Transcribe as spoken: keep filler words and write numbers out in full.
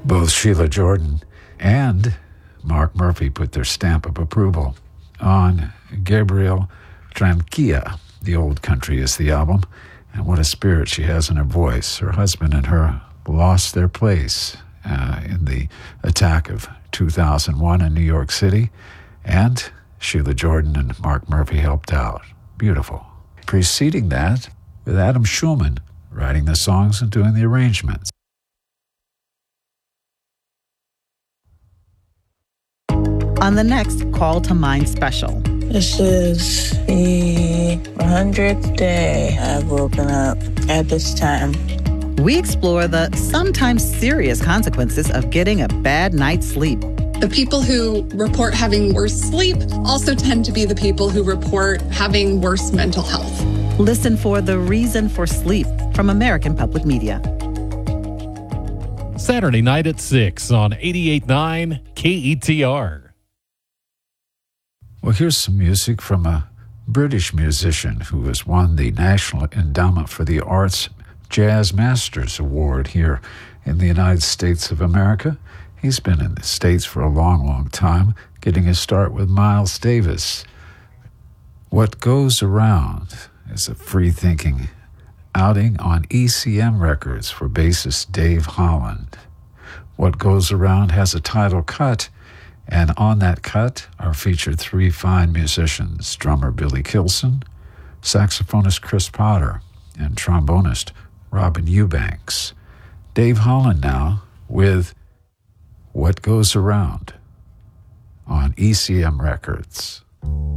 Both Sheila Jordan and Mark Murphy put their stamp of approval on Gabrielle Tranquilla. The Old Country is the album, and what a spirit she has in her voice. Her husband and her lost their place uh, in the attack of two thousand one in New York City, and Sheila Jordan and Mark Murphy helped out. Beautiful. Preceding that, with Adam Schulman writing the songs and doing the arrangements. On the next Call to Mind special. This is the hundredth day I've woken up at this time. We explore the sometimes serious consequences of getting a bad night's sleep. The people who report having worse sleep also tend to be the people who report having worse mental health. Listen for The Reason for Sleep from American Public Media. Saturday night at six on eighty-eight point nine K E T R. Well, here's some music from a British musician who has won the National Endowment for the Arts Jazz Masters Award here in the United States of America. He's been in the States for a long, long time, getting his start with Miles Davis. What Goes Around is a free-thinking outing on E C M Records for bassist Dave Holland. What Goes Around has a title cut, and on that cut are featured three fine musicians, drummer Billy Kilson, saxophonist Chris Potter, and trombonist Robin Eubanks. Dave Holland now with What Goes Around on E C M Records.